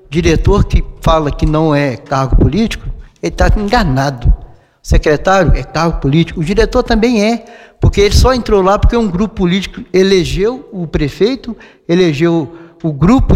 diretor que fala que não é cargo político, ele está enganado. O secretário é cargo político, o diretor também é, porque ele só entrou lá porque um grupo político elegeu o prefeito, elegeu o grupo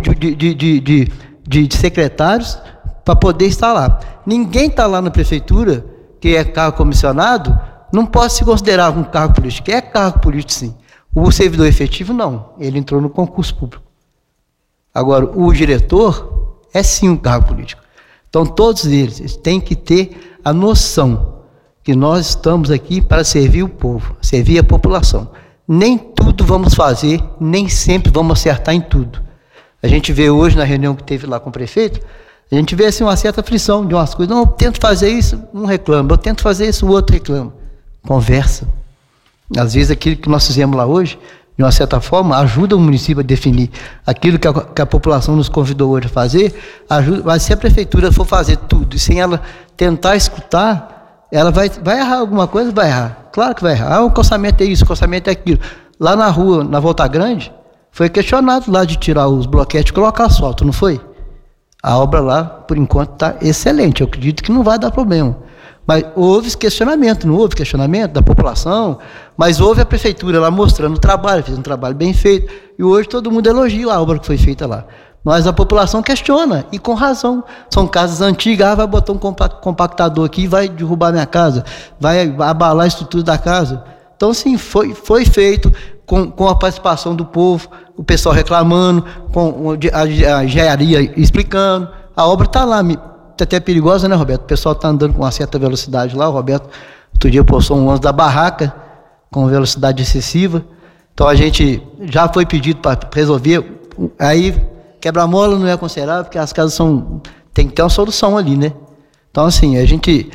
de secretários para poder estar lá. Ninguém está lá na prefeitura, que é cargo comissionado, não pode se considerar um cargo político. É cargo político, sim. O servidor efetivo, não. Ele entrou no concurso público. Agora, o diretor é sim um cargo político. Então, todos eles têm que ter a noção que nós estamos aqui para servir o povo, servir a população. Nem tudo vamos fazer, nem sempre vamos acertar em tudo. A gente vê hoje, na reunião que teve lá com o prefeito, a gente vê assim, uma certa aflição de umas coisas. Não, eu tento fazer isso, um reclama. Eu tento fazer isso, o outro reclama. Conversa. Às vezes aquilo que nós fizemos lá hoje, de uma certa forma, ajuda o município a definir aquilo que a população nos convidou hoje a fazer. Mas se a prefeitura for fazer tudo e sem ela tentar escutar, ela vai errar alguma coisa? Vai errar. Claro que vai errar. O calçamento é isso, o calçamento é aquilo. Lá na rua, na Volta Grande, foi questionado lá de tirar os bloquetes e colocar asfalto, não foi? A obra lá, por enquanto, está excelente. Eu acredito que não vai dar problema. Mas houve questionamento, não houve questionamento da população, mas houve a prefeitura lá mostrando o trabalho, fez um trabalho bem feito, e hoje todo mundo elogia a obra que foi feita lá. Mas a população questiona, e com razão. São casas antigas, vai botar um compactador aqui e vai derrubar minha casa, vai abalar a estrutura da casa. Então, sim, foi feito com a participação do povo, o pessoal reclamando, com a engenharia explicando. A obra está lá, até perigosa, né, Roberto? O pessoal está andando com uma certa velocidade lá. O Roberto, outro dia, postou um ônibus da barraca com velocidade excessiva. Então, a gente já foi pedido para resolver. Aí, quebra-mola não é aconselhável, porque as casas tem que ter uma solução ali, né? Então, assim, a gente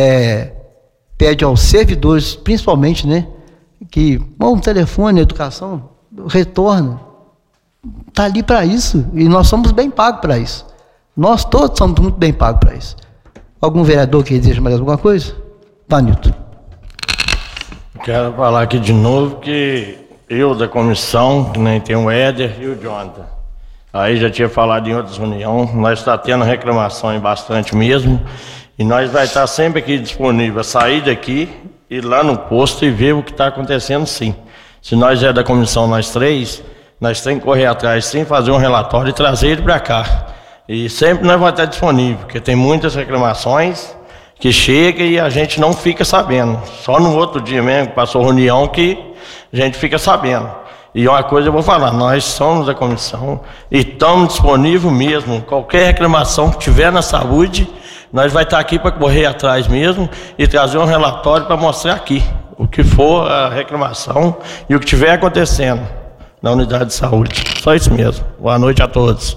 pede aos servidores, principalmente, né, que, bom, telefone, educação, retorna. Está ali para isso, e nós somos bem pagos para isso. Nós todos somos muito bem pagos para isso. Algum vereador que deseja mais alguma coisa? Vanilton. Quero falar aqui de novo que eu da comissão, que nem tem o Éder e o Jonathan. Aí já tinha falado em outras reuniões, nós estamos tendo reclamações bastante mesmo, e nós vai estar sempre aqui disponível a sair daqui, ir lá no posto e ver o que está acontecendo, sim. Se nós da comissão, nós três, nós temos que correr atrás, sim, fazer um relatório e trazer ele para cá. E sempre nós vamos estar disponível, porque tem muitas reclamações que chegam e a gente não fica sabendo. Só no outro dia mesmo, que passou reunião, que a gente fica sabendo. E uma coisa eu vou falar, nós somos da comissão e estamos disponíveis mesmo. Qualquer reclamação que tiver na saúde, nós vai estar aqui para correr atrás mesmo e trazer um relatório para mostrar aqui o que for a reclamação e o que estiver acontecendo na unidade de saúde. Só isso mesmo. Boa noite a todos.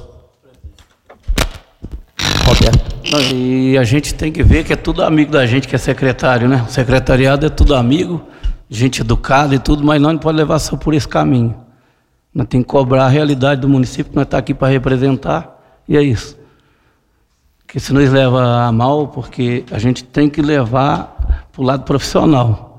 Roberto. E a gente tem que ver que é tudo amigo da gente, que é secretário, né? O secretariado é tudo amigo, gente educada e tudo, mas nós não podemos levar só por esse caminho. Nós temos que cobrar a realidade do município, que nós estamos aqui para representar, e é isso. Porque se nós leva a mal, porque a gente tem que levar para o lado profissional.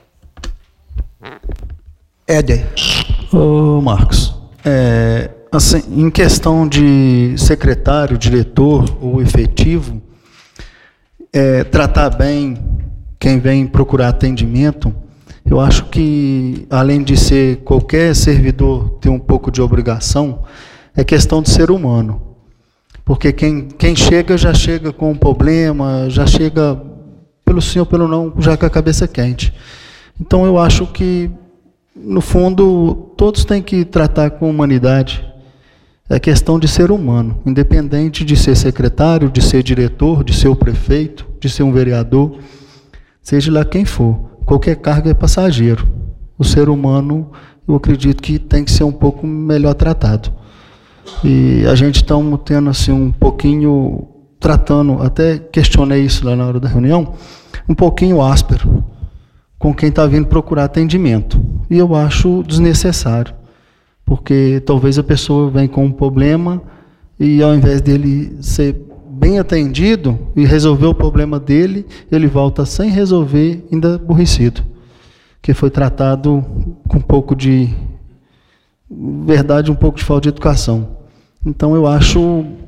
Éder. Ô Marcos, assim, em questão de secretário, diretor ou efetivo, tratar bem quem vem procurar atendimento, eu acho que, além de ser qualquer servidor ter um pouco de obrigação, é questão de ser humano. Porque quem chega, já chega com um problema, já chega pelo sim ou pelo não, já com a cabeça quente. Então, eu acho que, no fundo, todos têm que tratar com humanidade. É questão de ser humano, independente de ser secretário, de ser diretor, de ser o prefeito, de ser um vereador, seja lá quem for. Qualquer cargo é passageiro. O ser humano, eu acredito que tem que ser um pouco melhor tratado. E a gente está tendo assim um pouquinho, tratando, até questionei isso lá na hora da reunião, um pouquinho áspero com quem está vindo procurar atendimento. E eu acho desnecessário. Porque talvez a pessoa vem com um problema e, ao invés dele ser bem atendido e resolver o problema dele, ele volta sem resolver, ainda aborrecido. Que foi tratado com um pouco de verdade, um pouco de falta de educação. Então, eu acho